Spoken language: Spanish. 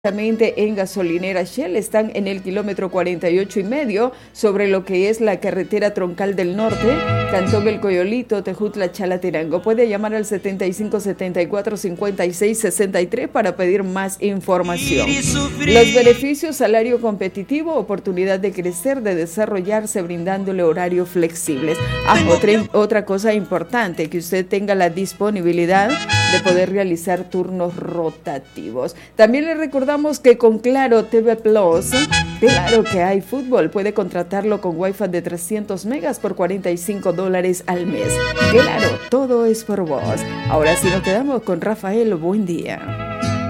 En gasolinera Shell están en el kilómetro 48.5 sobre lo que es la carretera troncal del norte, Cantón El Coyolito, Tejutla, Chalatenango. Puede llamar al 7574-5663 para pedir más información. Los beneficios: salario competitivo, oportunidad de crecer, de desarrollarse, brindándole horarios flexibles. Otra cosa importante, que usted tenga la disponibilidad de poder realizar turnos rotativos. También le recordamos que con Claro TV Plus, claro que hay fútbol. Puede contratarlo con Wi-Fi de 300 megas por $45 al mes. Claro, todo es por vos. Ahora sí nos quedamos con Rafael. Buen día.